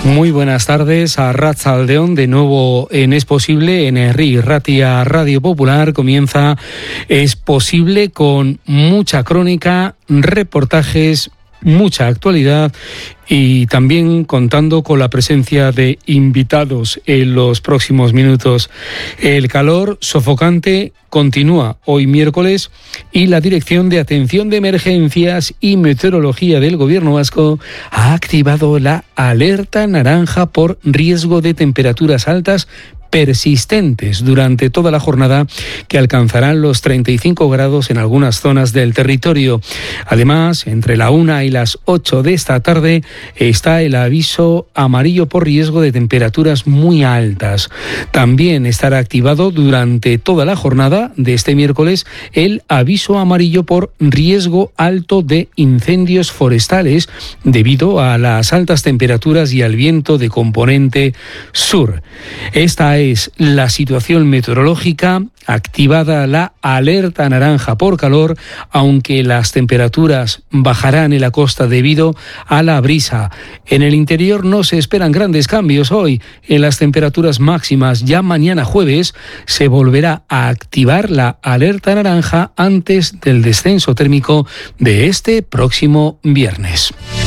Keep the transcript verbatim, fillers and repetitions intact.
Muy buenas tardes a Arratsaldeon, de nuevo en Es Posible, en Herri Ratia Radio Popular. Comienza Es Posible con mucha crónica, reportajes, mucha actualidad y también contando con la presencia de invitados en los próximos minutos. El calor sofocante continúa hoy miércoles y la Dirección de Atención de Emergencias y Meteorología del Gobierno vasco ha activado la alerta naranja por riesgo de temperaturas altas persistentes durante toda la jornada, que alcanzarán los treinta y cinco grados en algunas zonas del territorio. Además, entre la una y las ocho de esta tarde está el aviso amarillo por riesgo de temperaturas muy altas. También estará activado durante toda la jornada de este miércoles el aviso amarillo por riesgo alto de incendios forestales debido a las altas temperaturas y al viento de componente sur. Esta es es la situación meteorológica. Activada la alerta naranja por calor, aunque las temperaturas bajarán en la costa debido a la brisa. En el interior no se esperan grandes cambios hoy en las temperaturas máximas. Ya mañana jueves se volverá a activar la alerta naranja antes del descenso térmico de este próximo viernes.